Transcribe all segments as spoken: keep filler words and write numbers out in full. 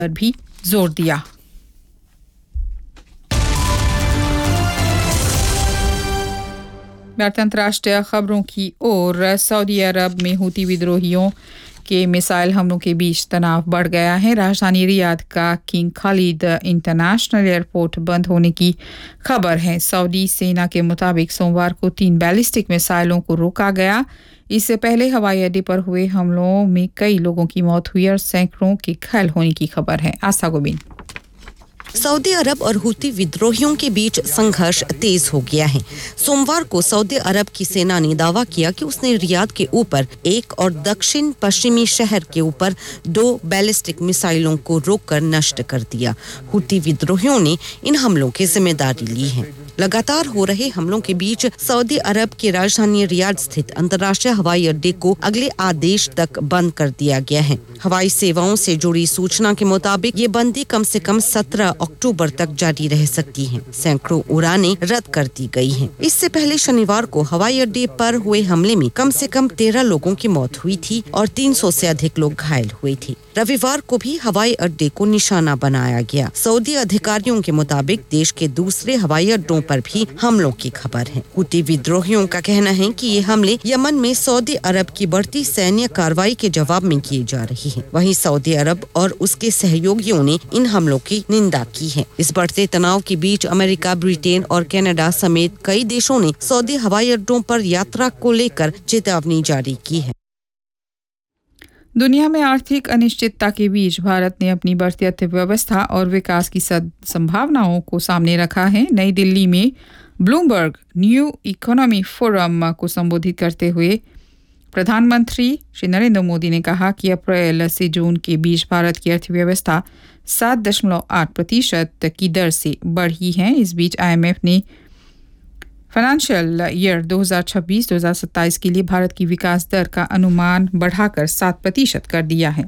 पर भी जोर दिया। अंतर्राष्ट्रीय खबरों की ओर, सऊदी अरब में हूती विद्रोहियों के मिसाइल हमलों के बीच तनाव बढ़ गया है। राजधानी रियाद का किंग खालिद इंटरनेशनल एयरपोर्ट बंद होने की खबर है। सऊदी सेना के मुताबिक सोमवार को तीन बैलिस्टिक मिसाइलों को रोका गया। इससे पहले हवाई अड्डे पर हुए हमलों में कई लोगों की मौत हुई और सैकड़ों के घायल होने की खबर है। आशा गोबिंद। सऊदी अरब और हूती विद्रोहियों के बीच संघर्ष तेज हो गया है। सोमवार को सऊदी अरब की सेना ने दावा किया कि उसने रियाद के ऊपर एक और दक्षिण पश्चिमी शहर के ऊपर दो बैलिस्टिक मिसाइलों को रोककर नष्ट कर दिया। हूती विद्रोहियों ने इन हमलों की जिम्मेदारी ली है। लगातार हो रहे हमलों के बीच सऊदी अरब की राजधानी रियाद स्थित अंतर्राष्ट्रीय हवाई अड्डे को अगले आदेश तक बंद कर दिया गया है। हवाई सेवाओं से जुड़ी सूचना के मुताबिक ये बंदी कम से कम सत्रह अक्टूबर तक जारी रह सकती है। सैकड़ों उड़ानें रद्द कर दी गई हैं। इससे पहले शनिवार को हवाई अड्डे पर हुए हमले में कम से कम तेरह लोगों की मौत हुई थी और तीन सौ से अधिक लोग घायल हुए थे। रविवार को भी हवाई अड्डे को निशाना बनाया गया। सऊदी अधिकारियों के मुताबिक देश के दूसरे हवाई अड्डों पर भी हमलों की खबर है। हूती विद्रोहियों का कहना है कि ये हमले यमन में सऊदी अरब की बढ़ती सैन्य कार्रवाई के जवाब में किए जा रहे हैं। वहीं सऊदी अरब और उसके सहयोगियों ने इन हमलों की निंदा की है। इस बढ़ते तनाव के बीच अमेरिका, ब्रिटेन और कनाडा समेत कई देशों ने सऊदी हवाई अड्डों पर यात्रा को लेकर चेतावनी जारी की है। दुनिया में आर्थिक अनिश्चितता के बीच भारत ने अपनी बढ़ती अर्थव्यवस्था और विकास की संभावनाओं को सामने रखा है। नई दिल्ली में ब्लूमबर्ग न्यू इकोनॉमी फोरम को संबोधित करते हुए प्रधानमंत्री श्री नरेंद्र मोदी ने कहा कि अप्रैल से जून के बीच भारत की अर्थव्यवस्था सात दशमलव आठ प्रतिशत की दर से बढ़ी है। इस बीच आईएमएफ ने फाइनेंशियल ईयर दो हज़ार छब्बीस दो हज़ार सत्ताईस के लिए भारत की विकास दर का अनुमान बढ़ाकर सात प्रतिशत कर दिया है।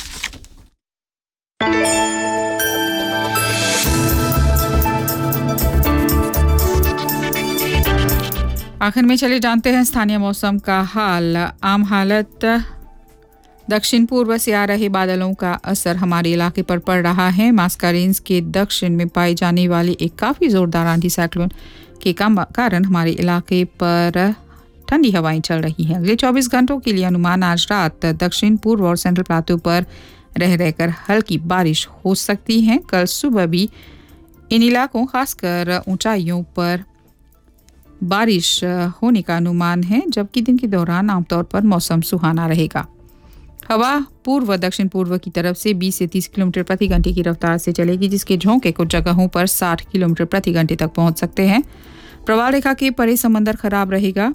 आखिर में चले जानते हैं स्थानीय मौसम का हाल। आम हालत, दक्षिण पूर्व से आ रहे बादलों का असर हमारे इलाके पर पड़ रहा है। मास्कारेंस के दक्षिण में पाई जाने वाली एक काफ़ी जोरदार आंधी साइक्लोन के कारण हमारे इलाके पर ठंडी हवाएं चल रही हैं। अगले चौबीस घंटों के लिए अनुमान आज रात दक्षिण पूर्व और सेंट्रल प्लाटू पर रह रहकर हल्की बारिश हो सकती है। कल सुबह भी इन इलाकों खासकर ऊंचाइयों पर बारिश होने का अनुमान है, जबकि दिन के दौरान आमतौर पर मौसम सुहाना रहेगा। हवा पूर्व दक्षिण पूर्व की तरफ से बीस से तीस किलोमीटर प्रति घंटे की रफ्तार से चलेगी, जिसके झोंके कुछ जगहों पर साठ किलोमीटर प्रति घंटे तक पहुंच सकते हैं। प्रवाह रेखा के परे समंदर खराब रहेगा।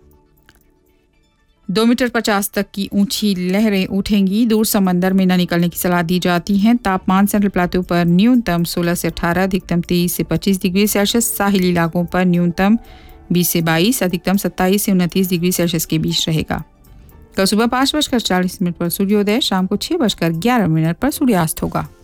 दो मीटर पचास तक की ऊंची लहरें उठेंगी। दूर समंदर में न निकलने की सलाह दी जाती है। तापमान सेंट्रल प्लाटू पर न्यूनतम सोलह से अठारह, अधिकतम तेईस से पच्चीस डिग्री सेल्सियस। साहिली इलाकों पर न्यूनतम बीस से बाईस, अधिकतम सत्ताईस से उनतीस डिग्री सेल्सियस के बीच रहेगा। कल सुबह पाँच बजकर चालीस मिनट पर सूर्योदय, शाम को छह बजकर ग्यारह मिनट पर सूर्यास्त होगा।